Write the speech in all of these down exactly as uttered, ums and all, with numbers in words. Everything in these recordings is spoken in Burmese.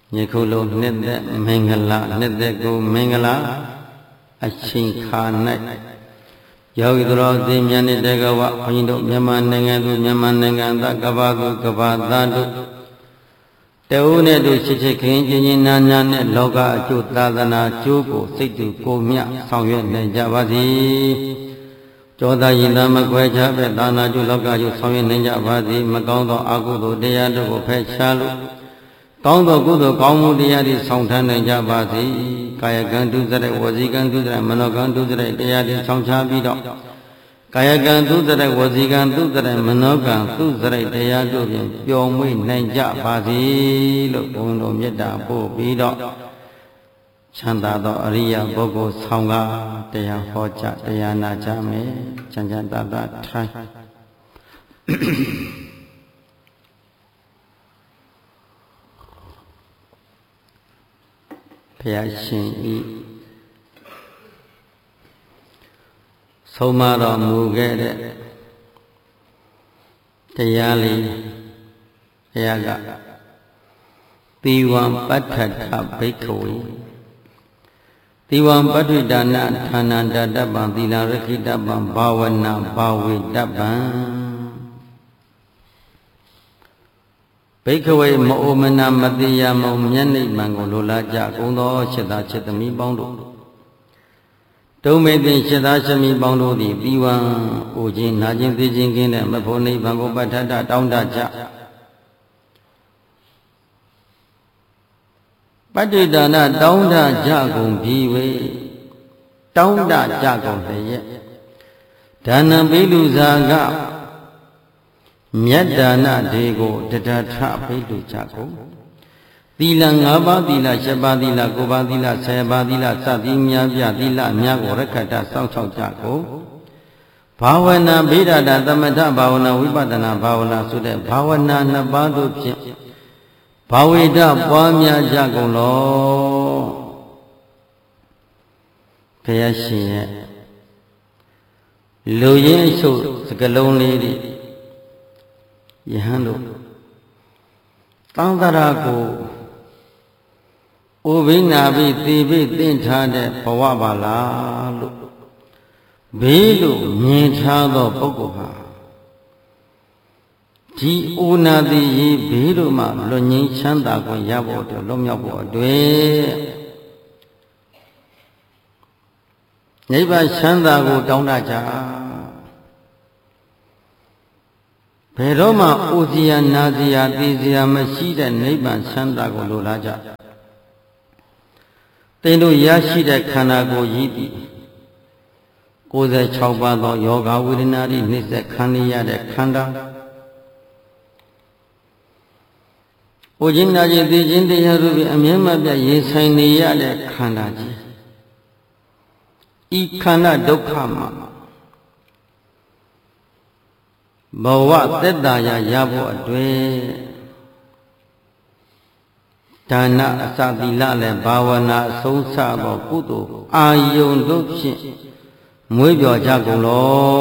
Yekulo Nede Mengala Nedego Mengala Achin Khanai Yogidro Dimyani Degawa Pindo Yaman Nangadu Yaman Nanganda Gabadu Gabadadu Teune do Chichikin Nana Loga Jutadana Chuko Situ Komia Sangyan Nejavadi Joda Yinama Quaja Dana Juloga Sangyan Nejavadi Magondo Agudo Deado Pechalu Tondo Gudo Kamu Diadi Songtan Nejavadi Kayagan to the Wazigan to the Manogan to the Diadi Songcha Bido Kayagan to the Wazigan to the Manogan to the Diado Yomi Nejavadi Lokundo Yeda Po Bido Chanda do Aria Bogo Songa Dea Hoja Dea Najame Chanjanda Trai Piashin Somara Mugere Tayali Yaga Tiwan Patata Bakery Tiwan Patudana Tananda Daban Dila Rekidaban Bawana Bawi Daban Bakery Moomana Madia Momiani Mangolola Jagundo Cheda Chetami Bondo Tome de Cheda Chami Bondo di Diwan Ujin Najin Dijin and Maponi Bango Batata Downda Ja Patudana Downda Jagum Biwe Downda Jagum Peye Dana Bilu Zaga Myadana Dego Tata Pidu Chaco Dila Ngaba Dila Shabadila Gobadila Sayabadila Sadimia Dila Nyago Rekata South Chaco Bhavana Bida Damata Bhavana Vibadana Bhavana Sude Bhavana Nabadu Bhavida Bhamya Jagolo Kayashi Luyen So Sagalon Lady Yahando Tandarago Ubina be Tibi Tintade Pawabala Bilu Mintado Pogoha Ji Una di Biluma Loni Chanda Go Yabo to Lomyabo Dwe Neighbor Chanda Go Donaja Peroma Uzia Nazia Dizia Mashida Neighbor Chanda Go Lulaja Tendo Yashida Kanago Yidi Goza Chaubado Yoga Wirinari Nisa Kania de Kanda Ujinaji Dijindi Yarubi Amyama Yesainia de Kandaji Ikana Dokama Bawa Tedaya Yabo Adwe Dana Sadila Le Bawana Sousa Bokudo Ayun Lupsi Muyo Jagolo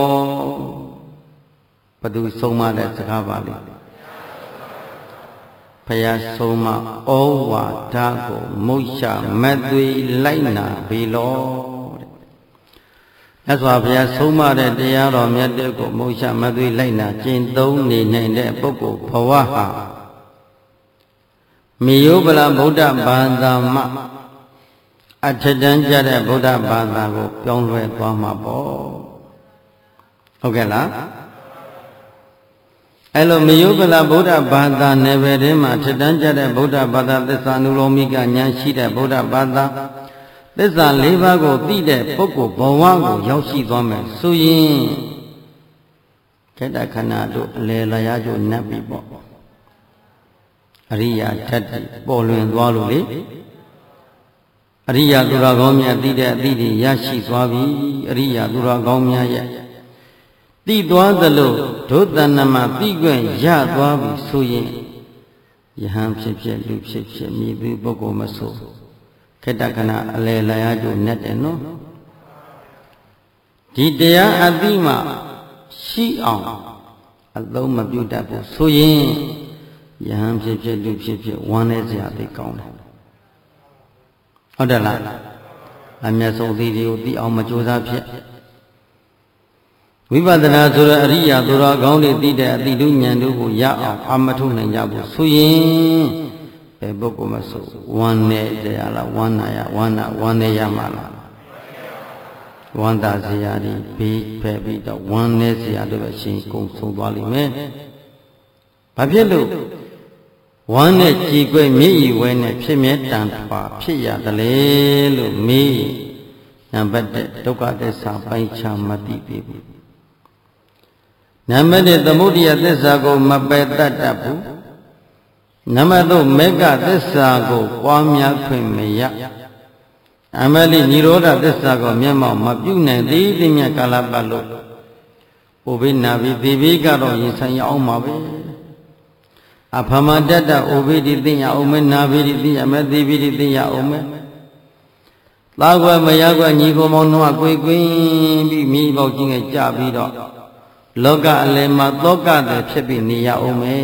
Padu Soma Le Sakavali Paya Soma Owa Dago Musha Madwi Laina Bilo That's why Paya Soma De Diaro Medego Musha Madwi Laina Jin Doni Nene Boko Pawaha Miyubala Buddha Banda Ma Achajan Jade Buddha Banda Go Pyongwe Kwama Bo Okay la Hello Miyubala Buddha Banda Neverima Achajan Jade Buddha Banda Desa Nulomika Nyanshida Buddha Banda Desa Leva Go Tide Poko Bawago Yoshi Dome Suyin Keta Kanado Lela Yajo Nabi Bo Ariya Tati Bolun Dwaluli Ariya Duragomia Dida Didi Yashi Swabi Ariya Duragomia Ya Tidwadalo Dodanama Tigwen Ya Dwabi Suyin Yaham Shipshe Lupshipshe Midu Boko Maso Ketakana Ale Layajo Neteno Didea Adima Shi Ang Aloma Beautiful Suyin ယဟန်ဖြစ်ဖြစ်လူဖြစ်ဖြစ်ဝမ်းနေစရာသိကောင်းတယ်ဟုတ်တယ်လားအမျက်ဆုံးသီးတွေကိုသိအောင်မကြိုးစားဖြစ်ဝိပဿနာဆိုတဲ့အရိယာသူတော်ကောင်းတွေသိတဲ့အတိတုဉာဏ်တို့ကိုရအောင်အာမထုတ်နိုင်ကြဖို့ဆိုရင်ဘယ်ပုဂ္ဂိုလ်မဆိုဝမ်းနေကြရလားဝမ်းနာရဝမ်းနာဝမ်းနေရမှာလားဝမ်းသာစရာတွေဘေးဖယ်ပြီးတော့ဝမ်းနေစရာတွေပဲရှင်ကုန်ဆုံးသွားလိမ့်မယ်ဘာဖြစ်လို့ဝမ်းနဲ့ကြည်ကွယ်မြည်ဤဝဲနဲ့ဖြစ်မြဲတန်ထွာဖြစ်ရတယ်လေလို့မေးနံပါတ်တစ်ဒုက္ခသစ္စာပိုင်းခြားမသိသေးဘူးနံပါတ်နှစ်သမုဒိယသစ္စာကိုမပယ်တတ်တတ်ဘူးနံပါတ်သုံးမေဃသစ္စာကိုပွားများခွင့်မရအမလိនិရောဓသစ္စာကိုမျက်မှောက်မပြုနိုင်သေးသည်မြတ်ကာလပတ်လို့ဥပိနာဘိသေဘိကတော့ရင်ဆိုင်ရအောင်ပါပဲအဖမတတ္တဥပိတိသိရအောင်မဲနာဘိတိသိရမဲသေဘိတိသိရအောင်မဲသာကွယ်မရကွယ်ညီကိုမောင်နှမကွေကွင်းပြီးမိပေါက်ကြီးငယ်ကြပြီးတော့လောကအလယ်မှာသောကတဲ့ဖြစ်ပြီးနေရအောင်မဲ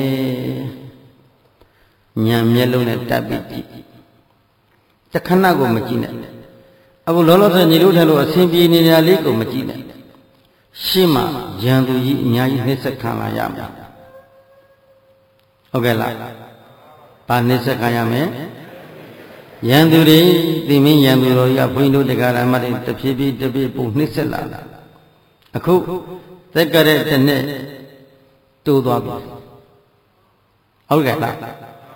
ဉာဏ်မျက်လုံးနဲ့တက်ပြီးကြည့်တခဏကိုမကြည့်နဲ့အခုလောလောဆယ်ညီတို့ထဲလို့အစဉ်ပြေနေတာလေးကိုမကြည့်နဲ့ရှင်းမှဉာဏ်သူကြီးအများကြီးနှိစ္စခံလာရမှာဟုတ်ကဲ့လားဘာနှိစ္စခံရမလဲဉာဏ်သူတွေသိမင်းဉာဏ်သူတော်ကြီးကဘုန်းကြီးတို့တရားဓမ္မတွေတဖြည်းဖြည်းတဖြည်းပုံနှိစ္စလာအခုသက်ကတဲ့တစ်နှစ်တိုးသွားပြီဟုတ်ကဲ့လား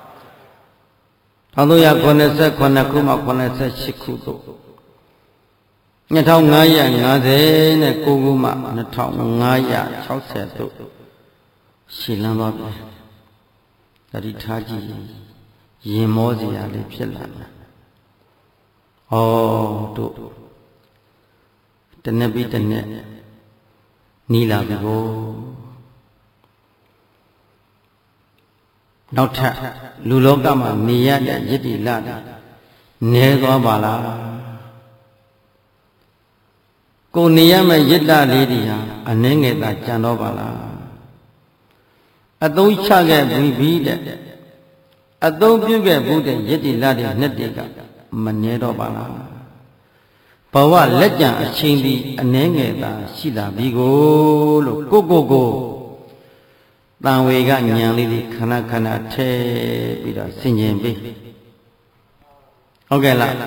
၁၃၇၇ခုမှ၇၈ခုတို့၂၅၅၉ခုမှ၂၅၆၀တို့ရှင်းလန်းသွားပြီတတိထားကြည့်ရင်မောစရာလေးဖြစ်လာတယ်ဟောတို့တနေ့ပြီးတနေ့နီးလာပြီကိုနောက်ထပ်လူလောကမှာနေရတဲ့ယတ္တိလတာနဲသွားပါလားကိုနေရမယ့်ယတ္တလေးတွေဟာအနှဲငယ်သာကြံတော့ပါလားအသုံးချခဲ့ပြီးပြီးတဲ့အသုံးပြုခဲ့ဘူးတဲ့ယတ္တိလတွေနှစ်တွေကမနဲတော့ပါလားဘဝလက်ကြံအချင်းဒီအနှဲငယ်သာရှိလာပြီကိုလို့ကိုကိုကိုတန်ဝေကဉာဏ်လေးတွေခဏခဏထဲပြီးတော့ဆင်ခြင်ပြီးဟုတ်ကဲ့လား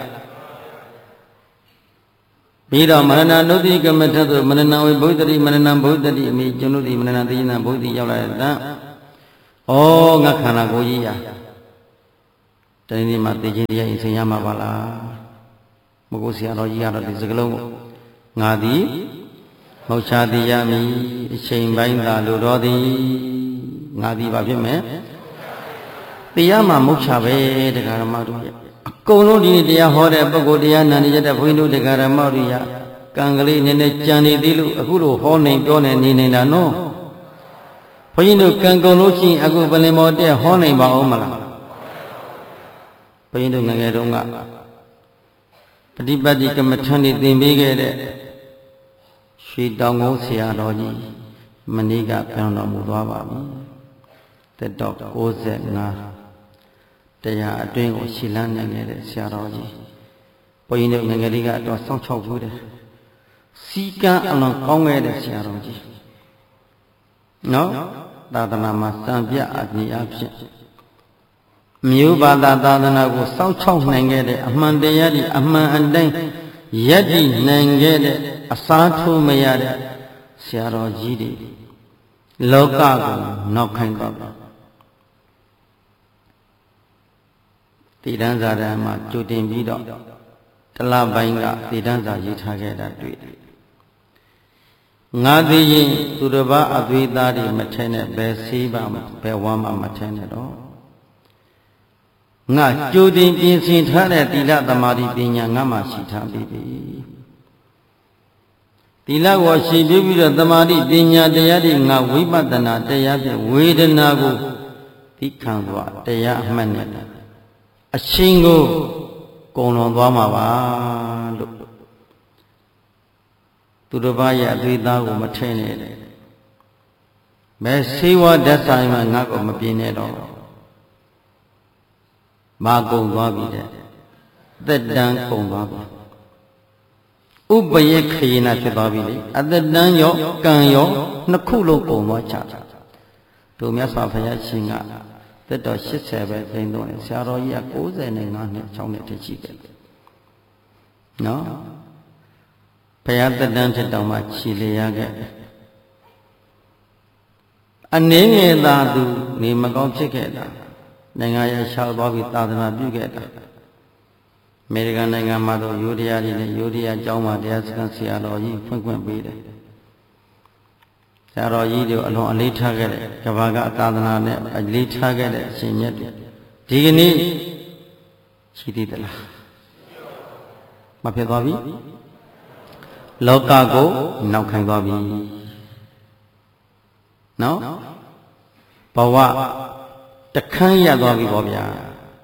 ပြီးတော့မရဏနုတိကမထသို့မရဏဝေဘုဒ္ဓတိမရဏဘုဒ္ဓတိအမိကျွန်ုပ်ဒီမရဏသိဉ္ဇဘုဒ္ဓတိရောက်လာတဲ့တန်ဩငါခန္ဓာကိုယ်ကြီးရာတနေ့နေ့မှသိချင်းတရားရင်ဆင်ရမှာပါလားမကိုဆရာတော်ကြီးကတော့ဒီစကလုံးကိုငါသည်မောချာတိယမိအချိန်ပိုင်းသာလိုတော်သည်ငါသည်ဘာဖြစ်မယ်တရားမှာမုတ်ချပဲတရားဓမ္မတို့ရဲ့အကုန်လုံးဒီတရားဟောတဲ့ပုဂ္ဂိုလ်တရားနာနေကြတဲ့ဘုန်းကြီးတို့တရားဓမ္မတို့ရကံကလေးနည်းနည်းကြံနေသေးလို့အခုလိုဟောနေပြောနေနေနေတာနော်ဘုန်းကြီးတို့ကံကုန်လို့ရှိရင်အခုပလင်မော်တဲ့ဟောနိုင်ပါအောင်မလားဘုန်းကြီးတို့ငယ်ငယ်တုန်းကပฏิပတ်တိကမ္မထန်နေသင်ပေးခဲ့တဲ့ရွှေတောင်ကုန်းဆရာတော်ကြီးမနေ့ကပြောင်းတော်မူသွားပါပြီတက်တော့၉၅တရားအတွင်းကိုရှင်းလန်းနိုင်တဲ့ဆရာတော်ကြီးဘုန်းကြီးတို့ငယ်ငယ်လေးကတော့စောင့်ချောက်ဘူးတယ်စီကံအလွန်ကောင်းခဲ့တဲ့ဆရာတော်ကြီးနော်သာသနာမှာစံပြအပြည့်အဖြစ်မြို့ဘာသာသာသနာကိုစောင့်ချောက်နိုင်ခဲ့တဲ့အမှန်တရားဒီအမှန်အတိုင်းယက်တည်နိုင်ခဲ့တဲ့အစားထိုးမရတဲ့ဆရာတော်ကြီးတွေလောကကိုနောက်ခိုင်းပါပါတိတန်းစာတမ်းမှာကြိုတင်ပြီးတော့တလပိုင်းကတိတန်းစာရေးထားခဲ့တာတွေ့တယ်ငါသိရင်သူတစ်ပါးအသွေးသားတွေမထဲနဲ့ဘယ်ဆေးပါဘယ်ဝမ်းမှမထဲနဲ့တော့ငါကြိုတင်ပြင်ဆင်ထားတဲ့သီလသမာဓိပညာငါမှရှိထားပြီးပြီသီလကိုရှိပြီးပြီးတော့သမာဓိပညာတရားတွေငါဝိပဿနာတရားဖြင့်ဝေဒနာကိုသိခံသွားတရားအမှတ်နဲ့အရှင်ကိုကုံလွန်သွားမှာပါလို့သူတစ်ပါးရဲ့အသွေးသားကိုမထဲနဲ့တဲ့ဘယ်ဆေးဝါးဓာတ်ဆိုင်မှငါ့ကိုမပြင်းနဲ့တော့ဘာကုန်သွားပြီတဲ့သက်တမ်းကုန်သွားပြီဥပယခယေနဖြစ်သွားပြီလေအသက်တမ်းရောကံရောနှစ်ခုလုံးကုန်သွားချတာတို့မြတ်စွာဘုရားရှင်ကသက်တော်၈၀ပဲခိန်းတော့ဆရာတော်ကြီးက၉၅နှစ်၆နှစ်တည်းရှိတယ်နော်ဘုရားသက်တမ်းဖြစ်တော်မှာခြီလျာခဲ့အနေငယ်သာသူနေမကောင်းဖြစ်ခဲ့တာနိုင်ငံရလျှောက်သွားပြီးသာသနာပြုခဲ့တာအမေရိကန်နိုင်ငံမှာတော့ယိုဒယာတွေနဲ့ယိုဒယာကျောင်းမှာတရားစခန်းဆရာတော်ကြီးဖွင့်ခွင့်ပေးတယ်ဆရာတော်ကြီးတို့အလွန်အလေးထားခဲ့တဲ့ကဘာကအသာသနာနဲ့အလေးထားခဲ့တဲ့အရှင်မြတ်တွေဒီကနေ့ရှိသေးသလားမဖြစ်သွားပြီလောကကိုနောက်ခံသွားပြီနော်ဘဝတခန်းရသွားပြီပေါ့ဗျာ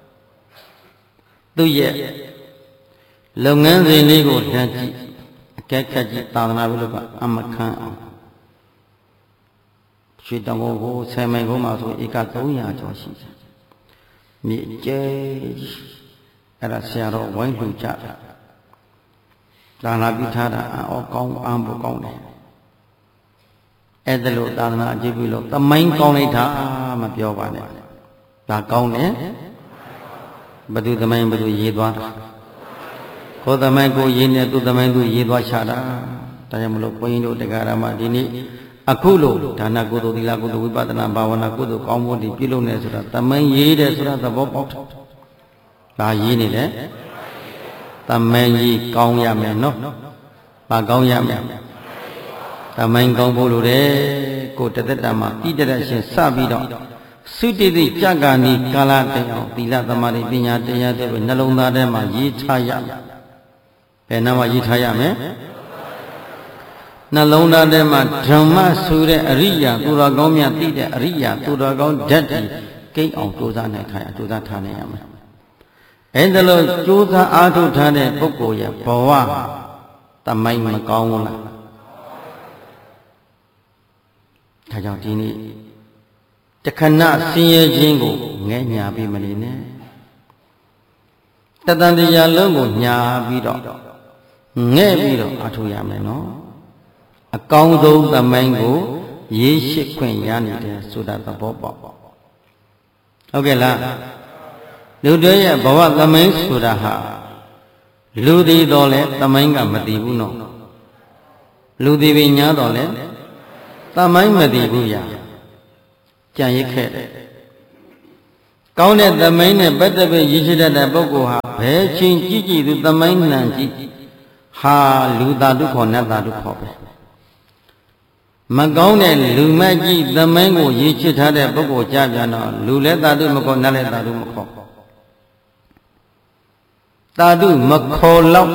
သူရဲ့လုပ်ငန်းစဉ်လေးကိုတန်းကြည့်အကဲခတ်ကြည့်သာသနာ့ဘုလို့ကအမခံအောင်ရွှေတောင်ကိုဆယ်မိုင်ကုန်းမှာဆိုဧက၃၀၀ကျော်ရှိတယ်မြေကျဲအဲ့ဒါဆရာတော်ဝိုင်းလှူကြတာသာသနာပြုထားတာအော်ကောင်းအားဖို့ကောင်းတယ်အဲ့ဒါလို့သာသနာအကျိုးပြုလို့သမိုင်းကောင်းလိုက်တာမပြောပါနဲ့ဒါကောင်းတယ်ဘသူသမိုင်းဘသူရေးသွားတာကိုယ်သမိုင်းကိုရေးနေသူသမိုင်းသူရေးသွားချတာဒါကြောင့်မလို့ဘုန်းကြီးတို့တရားဓမ္မဒီနေ့အခုလို့ဒါနကုသိုလ်သီလကုသိုလ်ဝိပဿနာဘာဝနာကုသိုလ်ကောင်းမှုတွေပြုလုပ်နေဆိုတာသမိုင်းရေးတယ်ဆိုတာသဘောပေါက်တယ်ဒါရေးနေတယ်သမိုင်းကြီးကောင်းရမယ်နော်ဘာကောင်းရမယ်သမိုင်းကောင်းဖို့လိုတယ်ကိုတသက်တာမှာတိတရရှင်စပြီးတော့သုတိတိကြကာနီကာလတည်းအောင်သီလသမာဓိပညာတရားတွေနှလုံးသားထဲမှာရေးထားရမယ်ဘယ်နှမှာရေးထားရမယ်နှလုံးသားထဲမှာဓမ္မဆိုတဲ့အရိယာသူတော်ကောင်းများသိတဲ့အရိယာသူတော်ကောင်းဓာတ်တွေကိန်းအောင်ကြိုးစားနိုင်ထားရကြိုးစားထားနိုင်ရမယ်အဲ့ဒါလို့ကြိုးစားအားထုတ်ထားတဲ့ပုဂ္ဂိုလ်ရဲ့ဘဝသမိုင်းမကောင်းဘူးလားဒါကြောင့်ဒီနေ့တခဏဆင်းရဲခြင်းကိုငဲ့ညာပြီးမနေနဲ့တတန်တရားလုံးကိုညာပြီးတော့ငဲ့ပြီးတော့အားထုတ်ရမယ်နော်အကောင်းဆုံးသမိုင်းကိုရေးရှိခွင့်ရနေတယ်ဆိုတာသဘောပေါက်ဟုတ်ကဲ့လားလူတွေရဲ့ဘဝသမိုင်းဆိုတာဟာလူသေးတော့လဲသမိုင်းကမသိဘူးနော်လူသေးပြီညာတော့လဲသမိုင်းမသိဘူးရကြံရစ်ခဲ့တယ်ကောင်းတဲ့သမိုင်းနဲ့ပတ်သက်ပြီးရည်ရှိတတ်တဲ့ပုဂ္ဂိုလ်ဟာဘယ်ချင်းကြည့်ကြည့်သူသမိုင်းနှံကြည့်ဟာလူသားဒုက္ခနတ်သားဒုက္ခပဲမကောင်းတဲ့လူမကြီးသမိုင်းကိုရည်ချစ်ထားတဲ့ပုဂ္ဂိုလ်ကြပြန်တော့လူလည်းသာဓုမခေါ်နတ်လည်းသာဓုမခေါ်သာဓုမခေါ်လောက်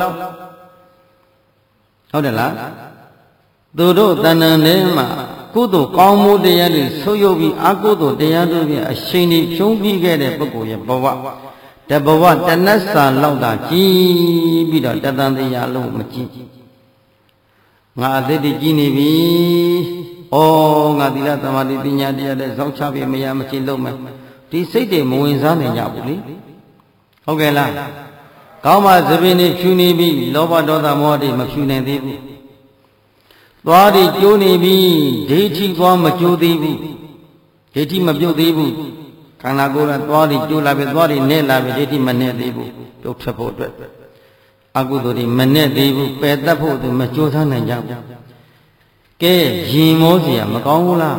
ဟုတ်တယ်လားသူတို့တဏ္ဍန်ထဲမှာကုသိုလ်ကောင်းမှုတရားတွေဆုပ်ယုပ်ပြီးအကုသိုလ်တရားတို့ဖြင့်အရှိန်တွေဖြုံးပြီးခဲ့တဲ့ပုဂ္ဂိုလ်ရဲ့ဘဝတဘဝတဏ္ဍစာလောက်တာကြည်ပြီးတော့တတန်တရားလုံးမကြည့်ငါအသက်တည်ကြည်နေပြီဩငါသီလသမာဓိပညာတရားတွေစောင့်ချပြီးမရမချင်းလုံးမယ်ဒီစိတ်တွေမဝင်စားနိုင်ကြဘူးလေဟုတ်ကဲ့လားကောင်းမှသပင်တွေဖြူနေပြီလောဘဒေါသမောဟတွေမဖြူနိုင်သေးဘူးသွားတွေကျိုးနေပြီဒိဋ္ဌိသွားမကျိုးသေးဘူးဒိဋ္ဌိမပြုတ်သေးဘူးခန္ဓာကိုယ်ကသွားတွေကျိုးလာပြီသွားတွေနဲ့လာပြီဒိဋ္ဌိမနဲ့သေးဘူးပြုတ်ထွက်ဖို့အတွက်အကုသိုလ်တွေမနဲ့သေးဘူးပယ်တတ်ဖို့သူမကြိုးစားနိုင်ကြဘူးကဲရင်မောเสียမကောင်းဘူးလား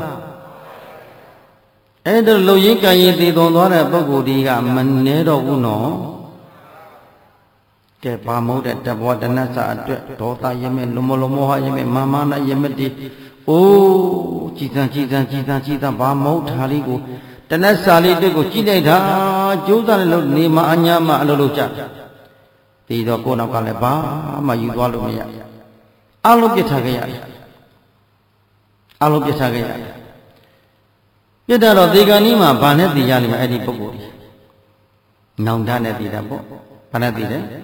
အဲ့ဒါလုံရင်းကံရည်တည်သွန်သွားတဲ့ပုဂ္ဂိုလ်ဒီကမနှဲတော့ဘူးနော်ကဲဘာမဟုတ်တဲ့တဘောတဏ္ဍစာအတွက်ဒေါသရမဲ့လုံမလုံမောဟရမဲ့မာမနာရမဲ့တိအိုးကြည်စံကြည်စံကြည်စံကြည်စံဘာမဟုတ်တာလေးကိုတဏ္ဍစာလေးအတွက်ကိုကြည်လိုက်တာကျိုးစားလို့နေမအညာမအလုပ်လုပ်ကြဒီတော့ကိုယ်နောက်ကလည်းဘာမှယူသွားလို့မရအလုံးပြစ်ထားခဲ့ရတယ်အလုံးပြစ်ထားခဲ့ရတယ်ပြစ်တော့ဒီကနေ့မှာဘာနဲ့တည်ရလိမ့်မယ်အဲ့ဒီပုဂ္ဂိုလ်ကြီးနောင်တနဲ့တည်တာပေါ့ဘာနဲ့တည်တယ်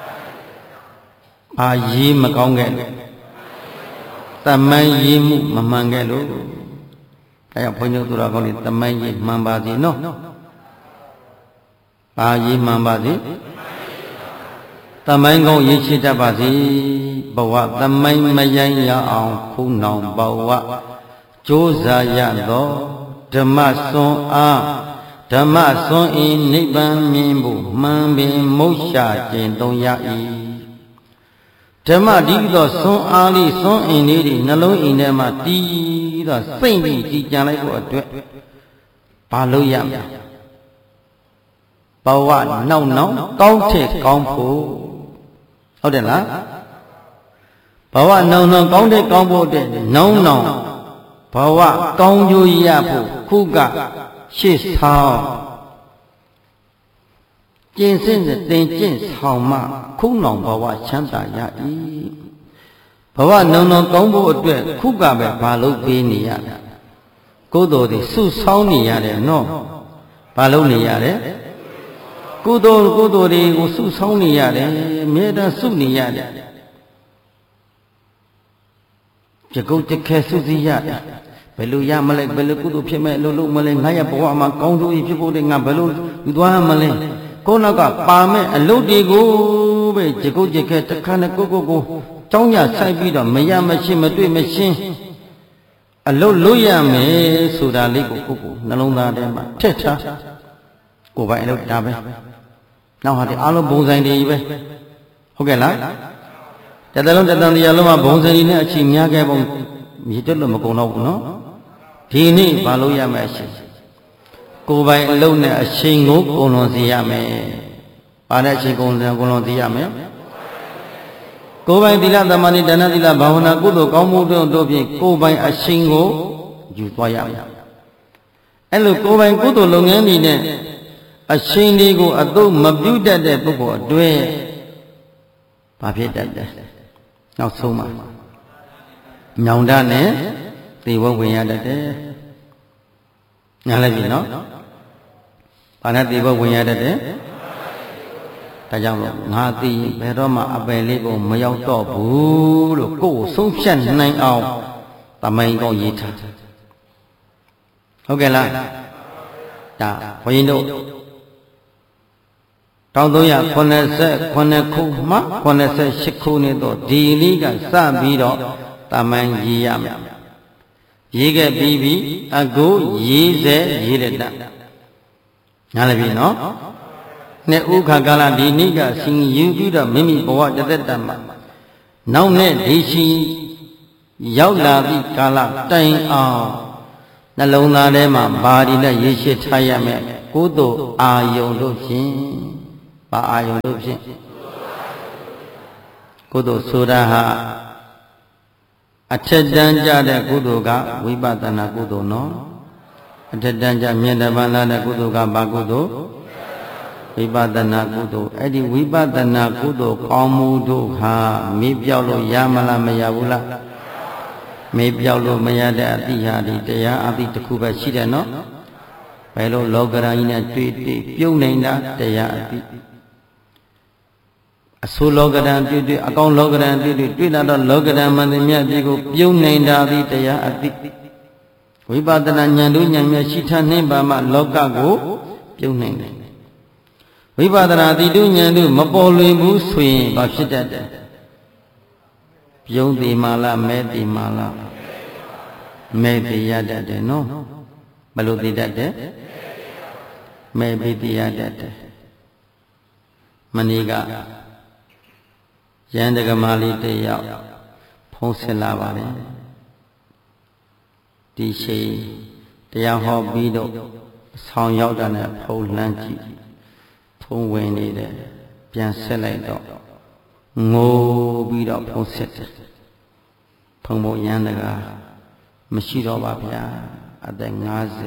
အာရေးမကောင်းခဲ့လို့တမန်ရေးမှုမမှန်ခဲ့လို့အဲကြောင့်ဘုန်းကြီးတို့တော်ကောင်းတွေတမန်ရေးမှန်ပါစေနော်ပါရီမှန်ပါစေတမိုင်းကောင်းရေးချတတ်ပါစေဘဝတမိုင်းမယိုင်းရအောင်ခုနောင်ဘဝကြိုးစားရသောဓမ္မစွန်အားဓမ္မစွန်အင်းနိဗ္ဗာန်မြင်ဖို့မှန်ပင်မုတ်ရှာကျင့်သုံးရ၏ဓမ္မဒီသောစွန်အားလေးစွန်အင်းလေးတွေနှလုံးအိမ်ထဲမှာတည်သောစိတ်ပြီးကြည်ကြံလိုက်ဖို့အတွက်ဘာလို့ရမလဲဘဝနောက်နောက်ကောင်းထက်ကောင်းဖို့ဟုတ်တယ်လားဘဝနောက်နောက်ကောင်းတဲ့ကောင်းဖို့တဲ့နောင်နောင်ဘဝကောင်းကျိုးရဖို့ခုကရှေ့ဆောင်ကျင့်စဉ်တင်ကျင့်ဆောင်မှခုနောင်ဘဝချမ်းသာရ၏ဘဝနောင်နောင်ကောင်းဖို့အတွက်ခုကပဲဘာလို့ပေးနေရလဲကိုယ်တော်တွေစုဆောင်းနေရတယ်နော်ဘာလို့နေရလဲကုသိုလ်ကုသိုလ်တွေကိုစုဆောင်းနေရတယ်အမြဲတမ်းစုနေရတယ်ကြကုတ်ကြခဲစုစည်းရတယ်ဘယ်လိုရမလဲဘယ်လိုကုသိုလ်ဖြစ်မဲ့လို့လို့မလဲငါရဘဝမှာကောင်းကျိုးဖြစ်ဖို့တဲ့ငါဘယ်လိုယူသွားမလဲကိုနောက်ကပါမဲ့အလုပ်တွေကိုပဲကြကုတ်ကြခဲတစ်ခါနဲ့ကိုကိုကိုကြောင်းရဆိုင်ပြီးတော့မရမရှင်းမတွေ့မရှင်းအလုပ်လို့ရမယ်ဆိုတာလေးကိုကိုကိုနှလုံးသားထဲမှာထည့်ထားကိုယ်ပိုင်အလုပ်ဒါပဲနောက်ဟာဒီအားလုံးဘုံဆိုင်တွေပဲဟုတ်ကဲ့လားတတလုံးတတန်တရားလုံးမှာဘုံဆိုင်တွေနဲ့အချိန်များခဲ့ပုံမြေတက်လို့မကုန်တော့ဘူးနော်ဒီနေ့ဘာလို့ရမယ်အချိန်ကိုယ်ပိုင်အလုပ်နဲ့အချိန်ကိုကုန်လွန်စေရမယ်ဘာနဲ့အချိန်ကုန်လွန်ကုန်လွန်စေရမယ်ကိုယ်ပိုင်သီလသမာဓိဒါနသီလဘာဝနာကုသိုလ်ကောင်းမှုတို့တို့ဖြင့်ကိုယ်ပိုင်အချိန်ကိုယူသွားရမယ်အဲ့လိုကိုယ်ပိုင်ကုသိုလ်လုပ်ငန်းတွေနဲ့အချိန်တွေကိုအသုံးမပြုတတ်တဲ့ပုဂ္ဂိုလ်အတွင်းဘာဖြစ်တတ်လဲနောက်ဆုံးမှာညောင်တနဲ့သေဝဝင်ရတတ်တယ်ညာလည်းပြီနော်ဘာနဲ့သေဝဝင်ရတတ်တယ်ဒါကြောင့်လို့ငါသိဘယ်တော့မှအပယ်လေးကိုမရောက်တော့ဘူးလို့ကိုယ်ဆုံးဖြတ်နိုင်အောင်တမိုင်းကောင်းရေးထားဟုတ်ကဲ့လားဒါဘုန်းကြီးတို့တောင်သုံးရခုနှစ်ဆက်ခုနှစ်ခုမှခုနှစ်ဆက်ရှစ်ခုနှစ်တော့ဒီလေးကစပြီးတော့တမိုင်းရေးရမယ်ရေးခဲ့ပြီးပြီအခုရေးစေရေးလက်တာညာလည်းပြီနော်နှစ်ဥခါကာလဒီနေ့ကစင်ယူပြီးတော့မိမိဘဝတသက်တမှာနောက်နဲ့ဒီရှိရောက်လာသည့်ကာလတိုင်အောင်နှလုံးသားထဲမှာဘာဒီနဲ့ရေးရှိထားရမယ်ကုသိုလ်အာယုံတို့ဖြင့်ဘာအာယုံတို့ဖြင့်ကုသိုလ်ဆိုတာဟာအထက်တန်းကြတဲ့ကုသိုလ်ကဝိပဿနာကုသိုလ်နော်အထက်တန်းကြမြင်တပန်းလာတဲ့ကုသိုလ်ကဘာကုသိုလ်ဝိပဿနာကုသိုလ်အဲ့ဒီဝိပဿနာကုသိုလ်ကောင်းမှုတို့ဟာမေ့ပြောက်လို့ရမလားမရဘူးလားမေ့ပြောက်လို့မရတဲ့အတိဟာဒီတရားအတိတစ်ခုပဲရှိတယ်နော်ဘယ်လိုလောကရာကြီးနဲ့တွေ့တွေ့ပြုံးနေတာတရားအတိအဆိုးလောကရန်တွေ့တွေ့အကောင်းလောကရန်တွေ့တွေ့တွေ့လာတော့လောကရန်မှန်သမျှဒီကိုပြုံးနေတာသည်တရားအတိဝိပဿနာဉာဏ်တို့ဉာဏ်မြတ်ရှိထားနိုင်ပါမှလောကကိုပြုံးနိုင်တယ်ဝိပဿနာတိတုဉာဏ်တို့မပေါ်လွင်ဘူးဆိုရင်ဘာဖြစ်တတ်တယ်ပြုံးတိမာလားမဲတိမာလားမဲတိရတတ်တယ်နော်ဘယ်လိုသိတတ်တယ်မဲပိတိရတတ်တယ်မနေ့ကရန်တကမာလေးတယောက်ဖုံးဆက်လာပါတယ်ဒီရှိတရားဟောပြီးတော့ဆောင်ရောက်တာနဲ့ဖုံးလန်းကြည့်ဖုံးဝင်နေတယ်ပြန်ဆက်လိုက်တော့ငိုပြီးတော့ဖုံးဆက်တယ်ဖုံးဖို့ရန်တကမရှိတော့ပါဗျာအသက်၅၀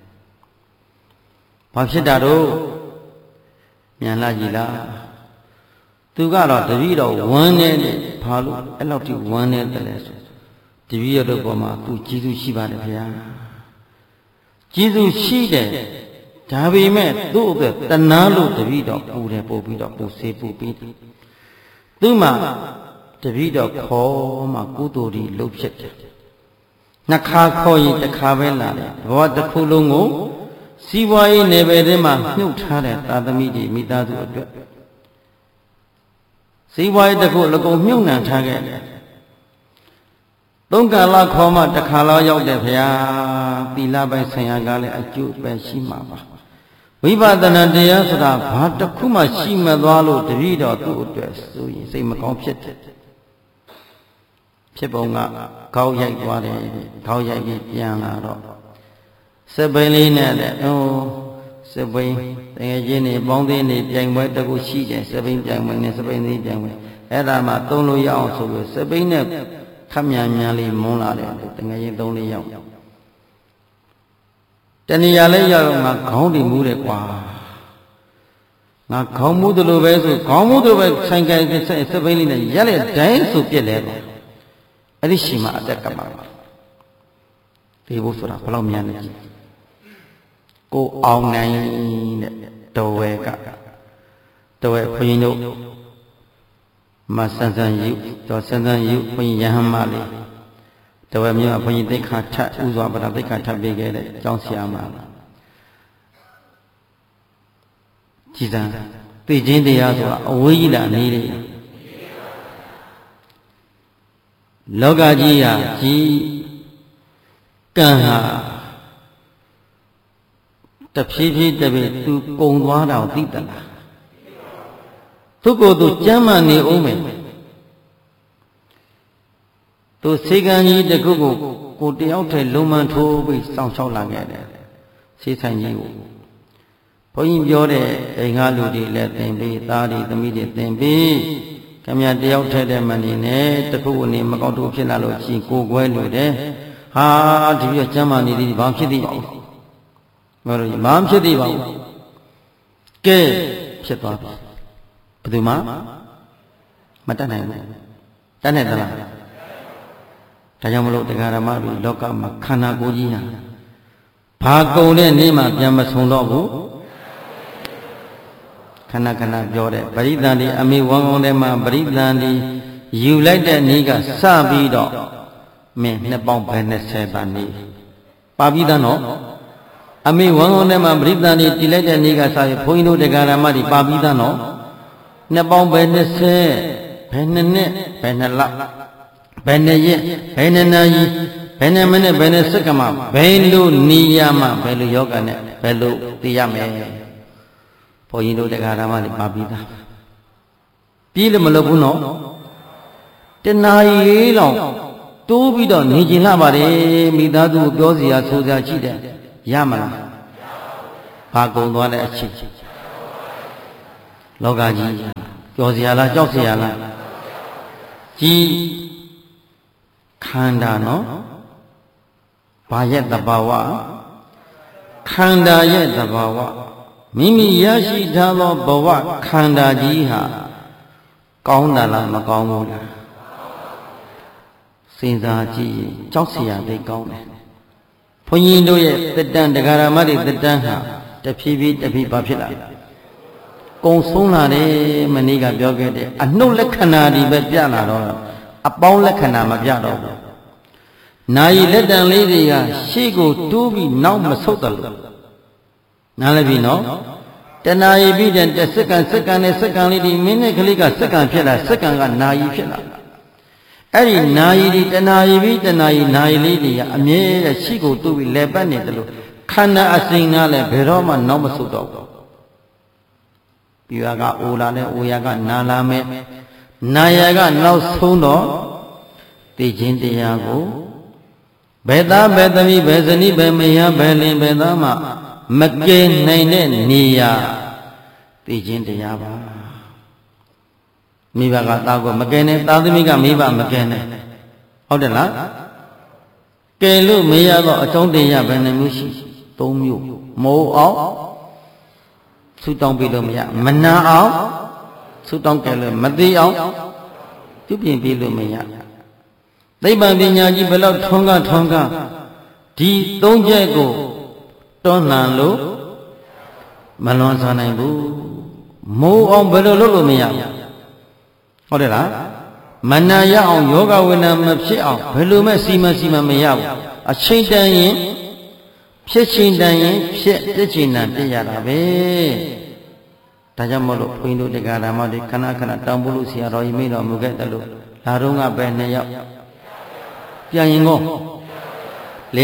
ဘာဖြစ်တာတော့မြန်လာကြည်လားသူကတော့တပည့်တော်ဝမ်းနေတယ်ဘာလို့အဲ့လောက်ထိဝမ်းနေတယ်လဲဆိုတပည့်တော်တို့ပေါ်မှာသူကျေးဇူးရှိပါတယ်ဗျာကျေးဇူးရှိတယ်ဒါပေမဲ့သူ့အတွက်တဏှာလို့တပည့်တော်ပူတယ်ပို့ပြီးတော့ပူစေပူပြီးသူ့မှာတပည့်တော်ခေါ်မှကုသိုလ်ဒီလုပ်ဖြစ်တယ်နှစ်ခါခေါ်ရင်တစ်ခါပဲလာတယ်ဘဝတစ်ခုလုံးကိုစီးပွားရေးနယ်ပယ်ထဲမှာမြုပ်ထားတဲ့သာသမီတွေမိသားစုအတွက်စီးပွားရေးတစ်ခုလကုံမြုပ်နှံထားခဲ့တယ်သုံးကာလခေါ်မှတစ်ခါလောက်ရောက်တယ်ဗျာသီလပိုင်းဆံရကလည်းအကျိုးပဲရှိမှာပါဝိပဿနာတရားဆိုတာဘာတစ်ခုမှရှိမသွားလို့တပည့်တော်သူ့အတွက်ဆိုရင်စိတ်မကောင်းဖြစ်တယ်ဖြစ်ပုံကခေါင်းရိုက်သွားတယ်ခေါင်းရိုက်ပြီးပြန်လာတော့စပိန်လေးနဲ့တဲ့ဟိုစပိန်တကယ်ချင်းနေပေါင်းသေးနေပြိုင်ပွဲတခုရှိတယ်စပိန်ပြိုင်ပွဲနဲ့စပိန်သေးပြိုင်ပွဲအဲ့ဒါမှသုံးလို့ရအောင်ဆိုပြီးစပိန်နဲ့ခက်မြန်မြန်လေးမွန်းလာတယ်တကယ်ချင်းသုံးလေးရောက်တဏှာလေးရောက်တော့ငါခေါင်းတည်မှုတယ်ကွာငါခေါင်းမှုသလိုပဲဆိုခေါင်းမှုသလိုပဲဆိုင်ကယ်စပိန်လေးနဲ့ရက်လက်တိုင်းဆိုပြက်လဲပေါ့အဲ့ဒီရှိမှအတက်ကပ်ပါဒီဘုဆိုတာဘယ်လောက်မြန်လဲကိုအောင်နိုင်တဲ့တော်ဝဲကတော်ဝဲဘုရင်တို့မဆန်းဆန်းယူတော်ဆန်းဆန်းယူဘုရင်ယဟမလေးတော်ဝဲမြို့ဘုရင်သိက္ခာထဥစွာပဒသိက္ခာထပေးခဲ့တဲ့ကျောင်းဆရာမကြည်စံသိချင်းတရားဆိုတာအဝေးကြီးလာနေတယ်လောကကြီးဟာကြီးကံဟာတဖြည်းဖြည်းတဖြည်းသူကုံသွားတာကိုသိတတ်လားသူကိုယ်သူကျမ်းမာနေအောင်မယ်သူစေကံကြီးတခုကိုကိုတယောက်တည်းလုံမှန်ထိုးပြီးစောင့်ရှောက်လာခဲ့တယ်စေဆိုင်ကြီးကိုဘုန်းကြီးပြောတဲ့အိမ်ကလူတွေလည်းသင်ပြီးသားတွေသမီးတွေသင်ပြီးခမရတယောက်ထဲတဲ့မနေနဲ့တခုကနေမကောင်းတူဖြစ်လာလို့ရှိရင်ကိုယ်ကွဲလို့တယ်ဟာဒီပြကျမ်းမာနေသည်ဘာဖြစ်သေးပါ့မလို့ဘာဖြစ်သေးပါ့ကဲဖြစ်သွားပြီဘယ်သူမှမတတ်နိုင်ဘူးတတ်နိုင်သလားဒါကြောင့်မလို့တရားဓမ္မတွေလောကမှာခန္ဓာကိုယ်ကြီးဟာဘာကုန်တဲ့နေ့မှပြန်မဆုံးတော့ဘူးခဏခဏပြောတဲ့ပရိသန္တိအမေဝံကောင်းထဲမှာပရိသန္တိယူလိုက်တဲ့နေ့ကစပြီးတော့မင်းနှစ်ပေါင်းဘယ်နှစ်ဆယ်ပါနေပါပြီးသားနော်အမေဝံကောင်းထဲမှာပရိသန္တိတည်လိုက်တဲ့နေ့ကစပြီးဘုန်းကြီးတို့တရားဓမ္မတွေပါပြီးသားနော်နှစ်ပေါင်းဘယ်နှစ်ဆယ်ဘယ်နှစ်နှစ်ဘယ်နှစ်လဘယ်နှစ်ရက်ဘယ်နှစ်နာရီဘယ်နှစ်မိနစ်ဘယ်နှစ်စက္ကန့်မှဘယ်လိုနေရမှဘယ်လိုယောဂနဲ့ဘယ်လိုသိရမယ်ဘုန်းကြီးတို့တရားဓမ္မတွေပါပြီးသားပြီးလည်းမလုပ်ဘူးနော်တဏှာကြီးလောက်တိုးပြီးတော့နေကျင်လာပါတယ်မိသားစုကိုပြောစရာဆိုစရာရှိတယ်ရမလားဘာကုံသွားတဲ့အချင်းလောကကြီးပြောစရာလားကြောက်စရာလားကြီးခန္ဓာနော်ဘာရဲ့သဘာဝခန္ဓာရဲ့သဘာဝမိမိရရှိထားသောဘဝခန္ဓာကြီးဟာကောင်းတာလားမကောင်းဘူးလားစဉ်းစားကြည့်ရင်ကြောက်စရာသိကောင်းတယ်ဘုန်းကြီးတို့ရဲ့တတန်တရားဓမ္မတွေတတန်ဟာတဖြည်းဖြည်းတဖြည်းဘာဖြစ်လာကုံဆုံးလာတယ်မနေ့ကပြောခဲ့တယ်အနှုတ်လက္ခဏာတွေပဲပြလာတော့အပေါင်းလက္ခဏာမပြတော့ဘူးနာယီလက်တံလေးတွေကရှေ့ကိုတိုးပြီးနောက်မဆုတ်တယ်လို့နားလည်ပြီနော်တဏှာယီပြီးတဲ့စက္ကန့်စက္ကန့်နဲ့စက္ကန့်လေးဒီမိနစ်ကလေးကစက္ကန့်ဖြစ်လာစက္ကန့်ကနာယီဖြစ်လာအဲ့ဒီနာယီဒီတဏှာယီပြီးတဏှာယီနာယီလေးတွေကအမြဲတည်းရှေ့ကိုတိုးပြီးလဲပတ်နေတယ်လို့ခန္ဓာအစဉ်ကလည်းဘယ်တော့မှနောက်မဆုတ်တော့ဘူးပြွာကအိုလာလဲအိုရကနာလာမယ်နာယကနောက်ဆုံးတော့သိခြင်းတရားကိုဘယ်သားဘယ်သမီးဘယ်ဇနီးဘယ်မယားဘယ်လင်ဘယ်သားမှမကယ်နိုင်တဲ့နေရာသိခြင်းတရားပါမိဘကသားကိုမကယ်နိုင်သားသမီးကမိဘမကယ်နိုင်ဟုတ်တယ်လားကယ်လို့မရတော့အကြောင်းတရားဘယ်နှမျိုးရှိသုံးမျိုးမိုးအောင်ဆူတောင်းပြီးလို့မရမနာအောင်ဆူတောင်းကယ်လို့မသိအောင်ပြုပြင်ပြီးလို့မရသိပ္ပံပညာကြီးဘယ်လောက်ထွန်းကားထွန်းကားဒီသုံးချက်ကိုတွန်းလှန်လို့မလွန်ဆန်နိုင်ဘူးမိုးအောင်ဘယ်လိုလုပ်လို့မရဘူးဟုတ်တယ်လားမနာရအောင်ယောဂဝိနာမဖြစ်အောင်ဘယ်လိုမဲ့စီမံစီမံမရဘူးအချိန်တန်ရင်ဖြစ်ချင်းတန်ရင်ဖြစ်ပြစ်ချင်းတန်ပြရတာပဲဒါကြောင့်မို့လို့ဘုန်းကြီးတို့တရားဓမ္မတွေခဏခဏတောင်းဖို့လို့ဆရာတော်ကြီးမိတော်မူခဲ့တယ်လို့လာတော့ကပဲနှစ်ယောက်ပြန်ရင်ကော